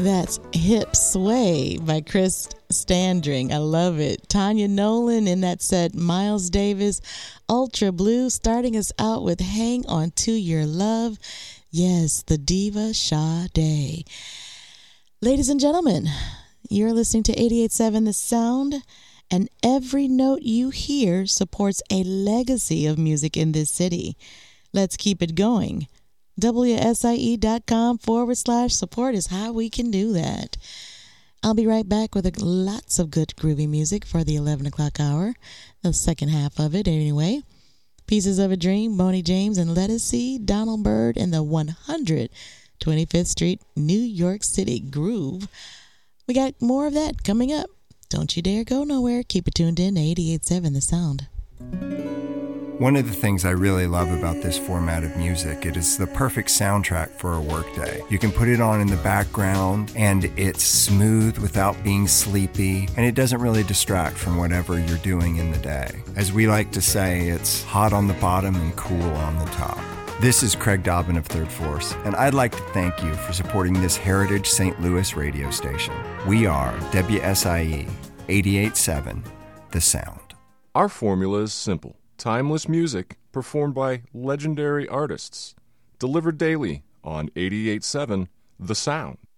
That's Hip Sway by Chris Standring. I love it. Tanya Nolan in that set. Miles Davis, Ultra Blue, starting us out with Hang On To Your Love. Yes, the diva Sade. Ladies and gentlemen, you're listening to 88.7 The Sound, and every note you hear supports a legacy of music in this city. Let's keep it going. WSIE.com/support is how we can do that. I'll be right back with lots of good groovy music for the 11 o'clock hour, the second half of it anyway. Pieces of a Dream, Boney James, and Let Us See, Donald Byrd in the 125th Street, New York City groove. We got more of that coming up. Don't you dare go nowhere. Keep it tuned in to 88.7 The Sound. One of the things I really love about this format of music, it is the perfect soundtrack for a workday. You can put it on in the background and it's smooth without being sleepy, and it doesn't really distract from whatever you're doing in the day. As we like to say, it's hot on the bottom and cool on the top. This is Craig Dobbin of Third Force, and I'd like to thank you for supporting this Heritage St. Louis radio station. We are WSIE 88.7 The Sound. Our formula is simple. Timeless music performed by legendary artists. Delivered daily on 88.7 The Sound.